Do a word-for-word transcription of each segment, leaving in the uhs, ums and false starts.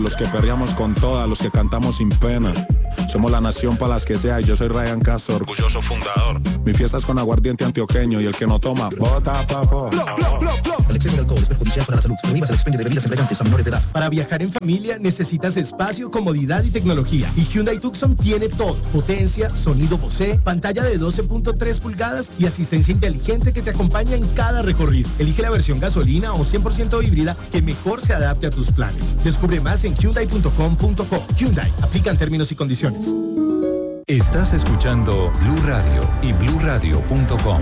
los que perreamos con todas, los que cantamos sin pena. Somos la nación para las que sea y yo soy Ryan Castro, orgulloso fundador. Mi fiesta es con aguardiente antioqueño y el que no toma, bota pa' fo. El exceso de alcohol es perjudicial para la salud. Prohíbas el expendio de bebidas embriagantes a menores de edad. Para viajar en familia necesitas espacio, comodidad y tecnología. Y Hyundai Tucson tiene todo. Potencia, sonido Bose, pantalla de doce punto tres pulgadas y asistencia inteligente que te acompaña en cada recorrido. Elige la versión gasolina o cien por ciento híbrida que mejor se adapte a tus planes. Descubre más en hyundai punto com punto co. Hyundai, aplican términos y condiciones. Estás escuchando Blue Radio y blue radio punto com.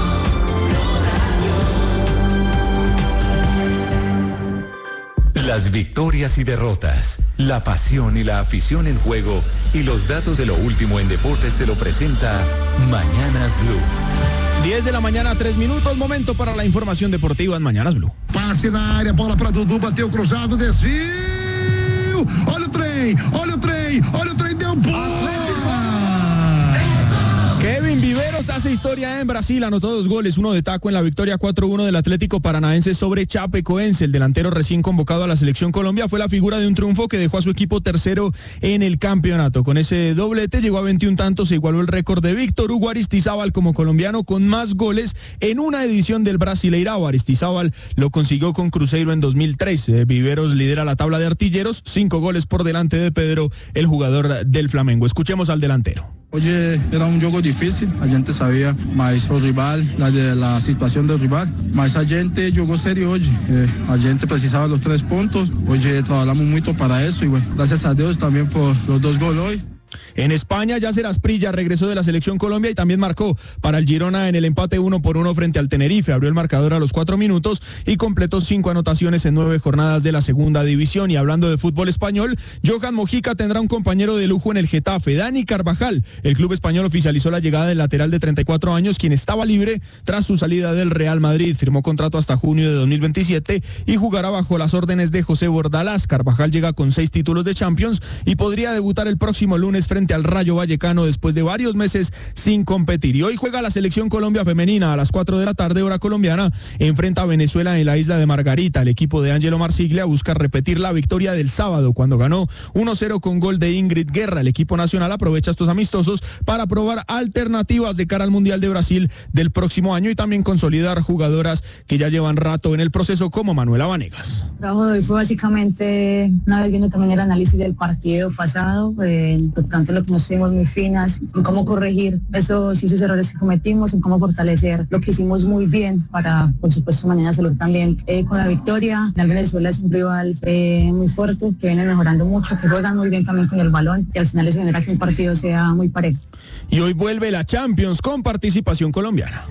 Las victorias y derrotas, la pasión y la afición en juego y los datos de lo último en deportes se lo presenta Mañanas Blue. diez de la mañana, tres minutos, momento para la información deportiva en Mañanas Blue. Pase na área, bola para Dudu, bateu cruzado, desvio. Olha o trem, olha o trem, olha o trem, deu bola. Kevin Viveros hace historia en Brasil, anotó dos goles, uno de taco en la victoria cuatro uno del Atlético Paranaense sobre Chapecoense. El delantero recién convocado a la selección Colombia fue la figura de un triunfo que dejó a su equipo tercero en el campeonato. Con ese doblete llegó a veintiún tantos e igualó el récord de Víctor Hugo Aristizábal como colombiano con más goles en una edición del Brasileirao. Aristizábal lo consiguió con Cruzeiro en dos mil trece. Viveros lidera la tabla de artilleros, cinco goles por delante de Pedro, el jugador del Flamengo. Escuchemos al delantero. Hoy era un juego difícil, a gente sabía más el rival, la, de, la situación del rival, mas a gente jugó serio hoy, eh, a gente precisaba los tres puntos, hoy trabajamos mucho para eso y bueno, gracias a Dios también por los dos goles hoy. En España, Yasser Asprilla regresó de la selección Colombia y también marcó para el Girona en el empate uno por uno frente al Tenerife. Abrió el marcador a los cuatro minutos y completó cinco anotaciones en nueve jornadas de la segunda división. Y hablando de fútbol español, Johan Mojica tendrá un compañero de lujo en el Getafe, Dani Carvajal. El club español oficializó la llegada del lateral de treinta y cuatro años, quien estaba libre tras su salida del Real Madrid. Firmó contrato hasta junio de dos mil veintisiete y jugará bajo las órdenes de José Bordalás. Carvajal llega con seis títulos de Champions y podría debutar el próximo lunes frente al Rayo Vallecano después de varios meses sin competir. Y hoy juega la selección Colombia femenina a las cuatro de la tarde, hora colombiana, enfrenta a Venezuela en la isla de Margarita. El equipo de Ángelo Marsiglia busca repetir la victoria del sábado cuando ganó uno cero con gol de Ingrid Guerra. El equipo nacional aprovecha estos amistosos para probar alternativas de cara al Mundial de Brasil del próximo año y también consolidar jugadoras que ya llevan rato en el proceso como Manuela Vanegas. El trabajo de hoy fue básicamente, una vez viendo también el análisis del partido pasado, eh, tanto lo que nos fuimos muy finas, en cómo corregir esos, esos errores que cometimos, en cómo fortalecer lo que hicimos muy bien para, por supuesto, mañana salir también eh, con la victoria. El Venezuela es un rival eh, muy fuerte, que viene mejorando mucho, que juegan muy bien también con el balón y al final eso genera que un partido sea muy parejo. Y hoy vuelve la Champions con participación colombiana.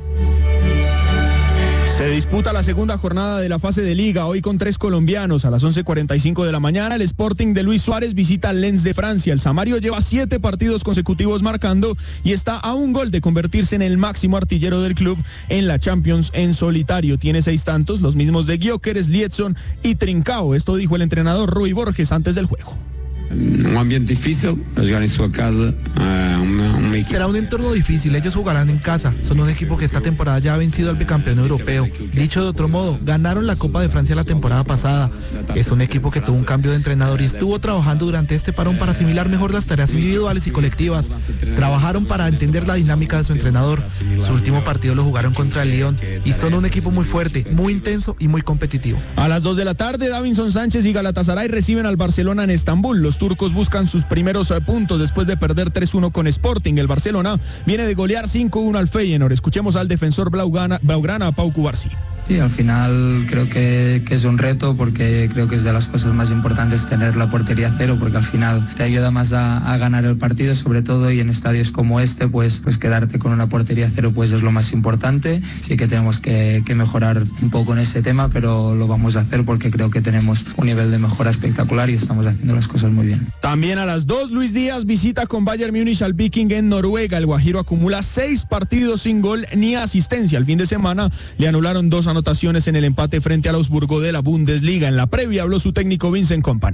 Se disputa la segunda jornada de la fase de liga, hoy con tres colombianos. A las once cuarenta y cinco de la mañana, el Sporting de Luis Suárez visita al Lens de Francia. El Samario lleva siete partidos consecutivos marcando y está a un gol de convertirse en el máximo artillero del club en la Champions en solitario. Tiene seis tantos, los mismos de Gyökeres, Liedson y Trincao. Esto dijo el entrenador Rui Borges antes del juego. Un ambiente difícil, jugar en su casa. Uh, una, una Será un entorno difícil, ellos jugarán en casa. Son un equipo que esta temporada ya ha vencido al bicampeón europeo. Dicho de otro modo, ganaron la Copa de Francia la temporada pasada. Es un equipo que tuvo un cambio de entrenador y estuvo trabajando durante este parón para asimilar mejor las tareas individuales y colectivas. Trabajaron para entender la dinámica de su entrenador. Su último partido lo jugaron contra el Lyon y son un equipo muy fuerte, muy intenso y muy competitivo. A las dos de la tarde, Davinson Sánchez y Galatasaray reciben al Barcelona en Estambul. Los turcos buscan sus primeros puntos después de perder tres uno con Sporting. El Barcelona viene de golear cinco uno al Feyenoord. Escuchemos al defensor blaugrana, blaugrana Pau Cubarsí. Sí, al final creo que, que es un reto porque creo que es de las cosas más importantes tener la portería cero porque al final te ayuda más a, a ganar el partido sobre todo y en estadios como este pues, pues quedarte con una portería cero pues es lo más importante. Sí que tenemos que, que mejorar un poco en ese tema pero lo vamos a hacer porque creo que tenemos un nivel de mejora espectacular y estamos haciendo las cosas muy bien. También a las dos, Luis Díaz visita con Bayern Múnich al Viking en Noruega. El guajiro acumula seis partidos sin gol ni asistencia. El fin de semana le anularon dos anotaciones en el empate frente al Augsburgo de la Bundesliga. En la previa habló su técnico Vincent Kompany.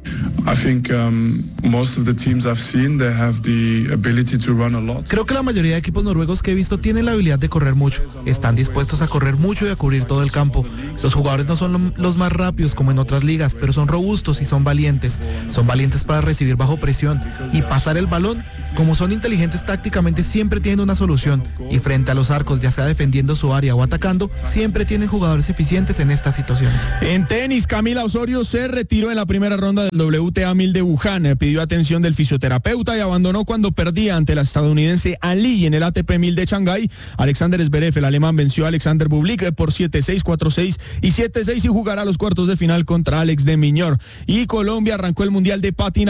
Creo que la mayoría de equipos noruegos que he visto tienen la habilidad de correr mucho. Están dispuestos a correr mucho y a cubrir todo el campo. Estos jugadores no son los más rápidos como en otras ligas, pero son robustos y son valientes. Son valientes para recibir bajo presión y pasar el balón. Como son inteligentes tácticamente, siempre tienen una solución. Y frente a los arcos, ya sea defendiendo su área o atacando, siempre tienen jugadores eficientes en estas situaciones. En tenis, Camila Osorio se retiró en la primera ronda del W T A mil de Wuhan. Pidió atención del fisioterapeuta y abandonó cuando perdía ante la estadounidense Ali en el A T P mil de Shanghái. Alexander Zverev, el alemán, venció a Alexander Bublik por siete seis, cuatro seis y siete seis y jugará los cuartos de final contra Alex de Miñor. Y Colombia arrancó el Mundial de Patinaje